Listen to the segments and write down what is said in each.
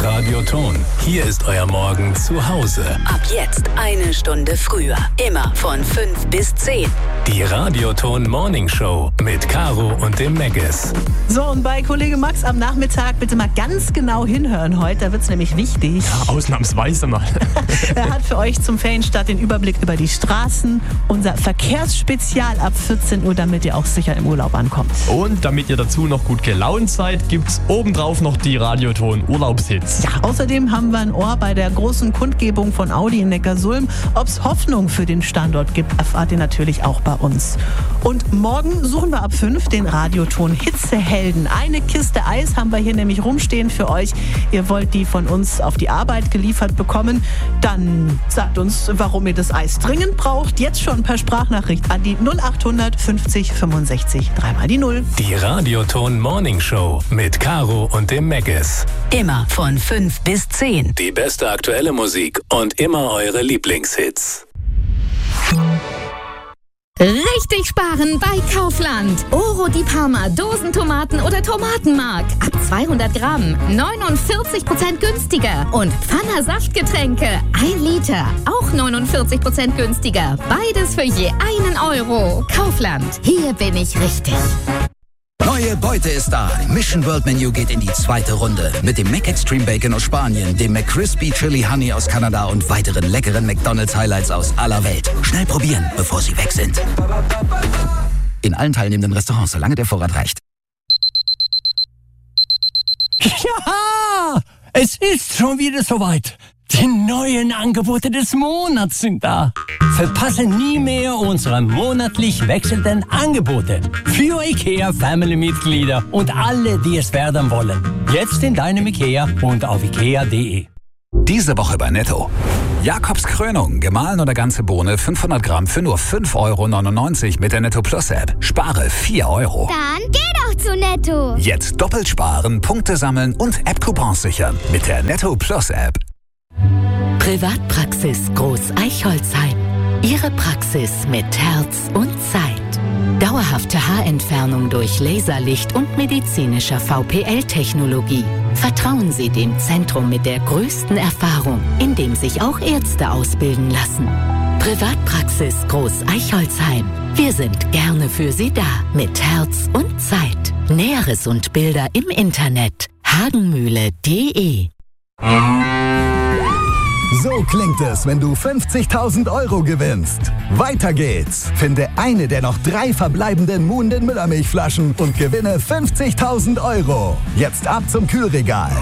Radioton. Hier ist euer Morgen zu Hause. Ab jetzt 1 Stunde früher. Immer von 5 bis 10. Die Radioton Morning Show mit Caro und dem Megges. So, und bei Kollege Max am Nachmittag bitte mal ganz genau hinhören heute. Da wird es nämlich wichtig. Ja, ausnahmsweise mal. Er hat für euch zum Ferienstart den Überblick über die Straßen. Unser Verkehrsspezial ab 14 Uhr, damit ihr auch sicher im Urlaub ankommt. Und damit ihr dazu noch gut gelaunt seid, gibt's obendrauf noch die Radioton Urlaubshits. Ja, außerdem haben wir ein Ohr bei der großen Kundgebung von Audi in Neckarsulm. Ob es Hoffnung für den Standort gibt, erfahrt ihr natürlich auch bei uns. Und morgen suchen wir ab 5 den Radioton Hitzehelden. Eine Kiste Eis haben wir hier nämlich rumstehen für euch. Ihr wollt die von uns auf die Arbeit geliefert bekommen. Dann sagt uns, warum ihr das Eis dringend braucht. Jetzt schon per Sprachnachricht an die 0800 50 65 3 die 0. Die Radioton Morning Show mit Caro und dem Megges. Immer von 5 bis 10. Die beste aktuelle Musik und immer eure Lieblingshits. Richtig sparen bei Kaufland. Oro di Parma, Dosentomaten oder Tomatenmark. Ab 200 Gramm 49% günstiger. Und Pfanner Saftgetränke 1 Liter, auch 49% günstiger. Beides für je 1 Euro. Kaufland, hier bin ich richtig. Neue Beute ist da. Mission World Menu geht in die 2. Runde. Mit dem McExtreme Bacon aus Spanien, dem McCrispy Chili Honey aus Kanada und weiteren leckeren McDonald's Highlights aus aller Welt. Schnell probieren, bevor sie weg sind. In allen teilnehmenden Restaurants, solange der Vorrat reicht. Ja, es ist schon wieder soweit. Die neuen Angebote des Monats sind da. Verpasse nie mehr unsere monatlich wechselnden Angebote. Für IKEA-Family-Mitglieder und alle, die es werden wollen. Jetzt in deinem IKEA und auf ikea.de. Diese Woche bei Netto. Jakobs Krönung, gemahlen oder ganze Bohne, 500 Gramm für nur 5,99 € mit der Netto Plus App. Spare 4 €. Dann geh doch zu Netto. Jetzt doppelt sparen, Punkte sammeln und App-Coupons sichern mit der Netto Plus App. Privatpraxis Groß Eichholzheim. Ihre Praxis mit Herz und Zeit. Dauerhafte Haarentfernung durch Laserlicht und medizinischer VPL-Technologie. Vertrauen Sie dem Zentrum mit der größten Erfahrung, in dem sich auch Ärzte ausbilden lassen. Privatpraxis Groß Eichholzheim. Wir sind gerne für Sie da mit Herz und Zeit. Näheres und Bilder im Internet hagenmühle.de. So klingt es, wenn du 50.000 € gewinnst. Weiter geht's. Finde eine der noch 3 verbleibenden Muhnden Müllermilchflaschen und gewinne 50.000 €. Jetzt ab zum Kühlregal.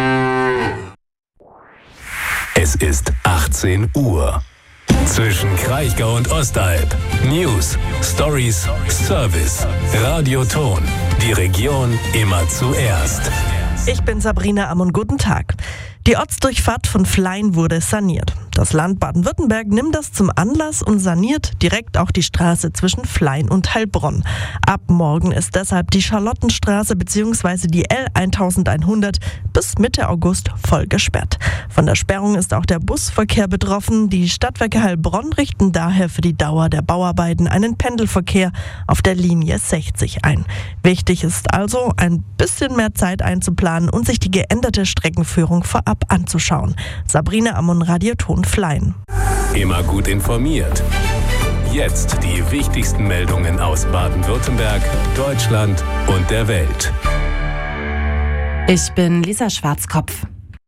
Es ist 18 Uhr. Zwischen Kraichgau und Ostalb. News, Stories, Service. Radioton. Die Region immer zuerst. Ich bin Sabrina Ammon, guten Tag. Die Ortsdurchfahrt von Flein wurde saniert. Das Land Baden-Württemberg nimmt das zum Anlass und saniert direkt auch die Straße zwischen Flein und Heilbronn. Ab morgen ist deshalb die Charlottenstraße bzw. die L1100 bis Mitte August voll gesperrt. Von der Sperrung ist auch der Busverkehr betroffen. Die Stadtwerke Heilbronn richten daher für die Dauer der Bauarbeiten einen Pendelverkehr auf der Linie 60 ein. Wichtig ist also, ein bisschen mehr Zeit einzuplanen und sich die geänderte Streckenführung vorab anzuschauen. Sabrina Ammon, Radioton Flein. Immer gut informiert. Jetzt die wichtigsten Meldungen aus Baden-Württemberg, Deutschland und der Welt. Ich bin Lisa Schwarzkopf.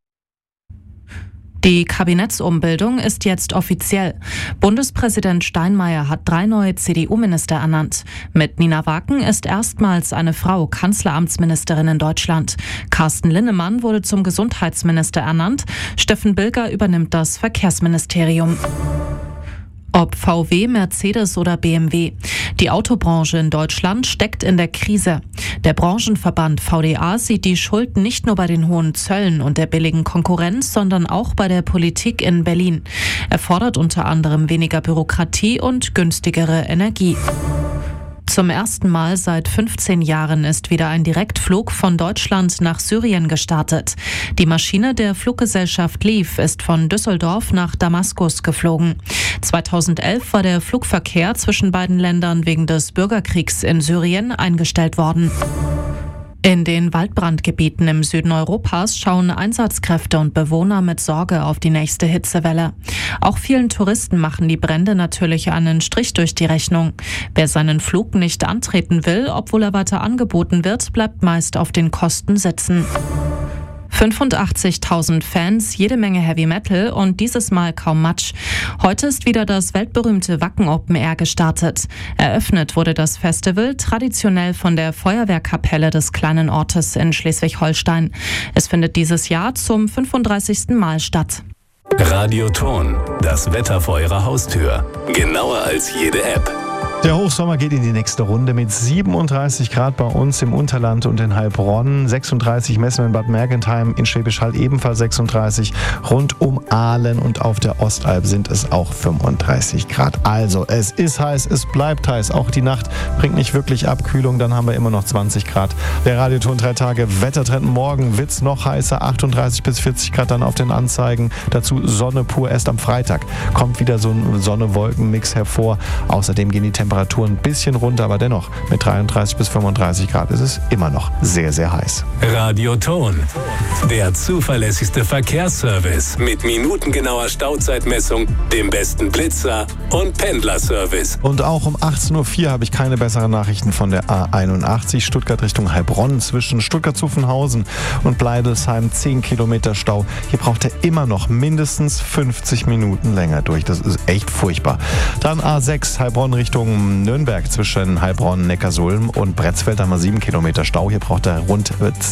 Die Kabinettsumbildung ist jetzt offiziell. Bundespräsident Steinmeier hat 3 neue CDU-Minister ernannt. Mit Nina Waken ist erstmals eine Frau Kanzleramtsministerin in Deutschland. Carsten Linnemann wurde zum Gesundheitsminister ernannt. Steffen Bilger übernimmt das Verkehrsministerium. Ob VW, Mercedes oder BMW. Die Autobranche in Deutschland steckt in der Krise. Der Branchenverband VDA sieht die Schuld nicht nur bei den hohen Zöllen und der billigen Konkurrenz, sondern auch bei der Politik in Berlin. Er fordert unter anderem weniger Bürokratie und günstigere Energie. Zum ersten Mal seit 15 Jahren ist wieder ein Direktflug von Deutschland nach Syrien gestartet. Die Maschine der Fluggesellschaft Leaf ist von Düsseldorf nach Damaskus geflogen. 2011 war der Flugverkehr zwischen beiden Ländern wegen des Bürgerkriegs in Syrien eingestellt worden. In den Waldbrandgebieten im Süden Europas schauen Einsatzkräfte und Bewohner mit Sorge auf die nächste Hitzewelle. Auch vielen Touristen machen die Brände natürlich einen Strich durch die Rechnung. Wer seinen Flug nicht antreten will, obwohl er weiter angeboten wird, bleibt meist auf den Kosten sitzen. 85.000 Fans, jede Menge Heavy Metal und dieses Mal kaum Matsch. Heute ist wieder das weltberühmte Wacken Open Air gestartet. Eröffnet wurde das Festival traditionell von der Feuerwehrkapelle des kleinen Ortes in Schleswig-Holstein. Es findet dieses Jahr zum 35. Mal statt. Radioton, das Wetter vor Ihrer Haustür. Genauer als jede App. Der Hochsommer geht in die nächste Runde mit 37 Grad bei uns im Unterland und in Heilbronn, 36 messen wir in Bad Mergentheim, in Schwäbisch Hall ebenfalls 36, rund um Aalen und auf der Ostalb sind es auch 35 Grad. Also es ist heiß, es bleibt heiß, auch die Nacht bringt nicht wirklich Abkühlung, dann haben wir immer noch 20 Grad. Der Radioton 3 Tage Wettertrend, morgen wird's noch heißer, 38 bis 40 Grad dann auf den Anzeigen, dazu Sonne pur erst am Freitag, kommt wieder so ein Sonne-Wolken-Mix hervor, außerdem gehen die Temperaturen ein bisschen runter, aber dennoch mit 33 bis 35 Grad ist es immer noch sehr, sehr heiß. Radioton, der zuverlässigste Verkehrsservice mit minutengenauer Stauzeitmessung, dem besten Blitzer und Pendlerservice. Und auch um 18.04 Uhr habe ich keine besseren Nachrichten von der A81 Stuttgart Richtung Heilbronn zwischen Stuttgart-Zuffenhausen und Bleidelsheim 10 Kilometer Stau. Hier braucht er immer noch mindestens 50 Minuten länger durch. Das ist echt furchtbar. Dann A6 Heilbronn Richtung Nürnberg zwischen Heilbronn, Neckarsulm und Bretzfeld haben wir 7 Kilometer Stau. Hier braucht er rund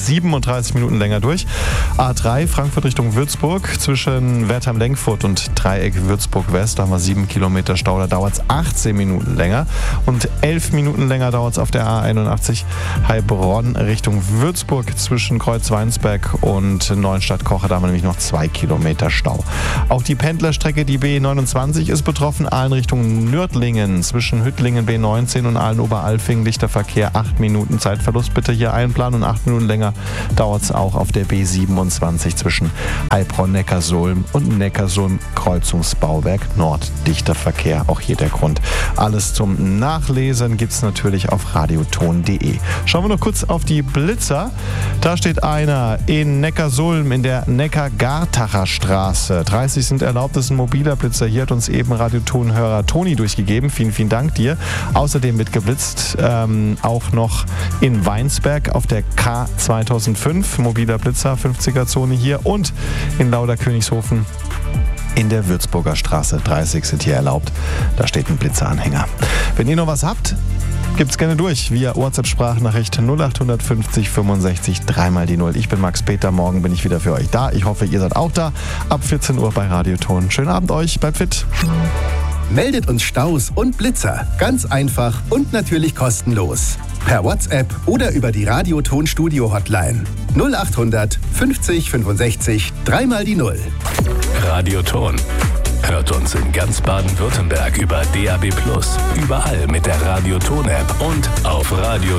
37 Minuten länger durch. A3 Frankfurt Richtung Würzburg zwischen Wertheim-Lenkfurt und Dreieck Würzburg-West. Da haben wir 7 Kilometer Stau. Da dauert es 18 Minuten länger. Und 11 Minuten länger dauert es auf der A81 Heilbronn Richtung Würzburg zwischen Kreuzweinsberg und Neuenstadt-Kocher. Da haben wir nämlich noch 2 Kilometer Stau. Auch die Pendlerstrecke, die B29, ist betroffen. Aalen Richtung Nördlingen zwischen Hüttlingen B19 und Aalen-Oberalfing, dichter Verkehr, 8 Minuten Zeitverlust bitte hier einplanen und 8 Minuten länger dauert es auch auf der B27 zwischen Heilbronn, Neckarsulm und Neckarsulm-Kreuzungsbauwerk Nord, dichter Verkehr, auch hier der Grund. Alles zum Nachlesen gibt es natürlich auf radioton.de. Schauen wir noch kurz auf die Blitzer. Da steht einer in Neckarsulm in der Neckar-Gartacher Straße. 30 sind erlaubt, das ist ein mobiler Blitzer. Hier hat uns eben Radioton-Hörer Toni durchgegeben. Vielen, vielen Dank dir. Außerdem wird geblitzt auch noch in Weinsberg auf der K2005, mobiler Blitzer, 50er-Zone hier und in Lauderkönigshofen in der Würzburger Straße. 30 sind hier erlaubt. Da steht ein Blitzeranhänger. Wenn ihr noch was habt, gibt's gerne durch via WhatsApp-Sprachnachricht 0850 65 3 die 0. Ich bin Max Peter, morgen bin ich wieder für euch da. Ich hoffe, ihr seid auch da. Ab 14 Uhr bei Radioton. Schönen Abend euch, bleibt fit. Meldet uns Staus und Blitzer. Ganz einfach und natürlich kostenlos. Per WhatsApp oder über die Radioton Studio Hotline. 0800 50 65 3 die 0. Radioton. Hört uns in ganz Baden-Württemberg über DAB+, überall mit der Radioton-App und auf radioton.de.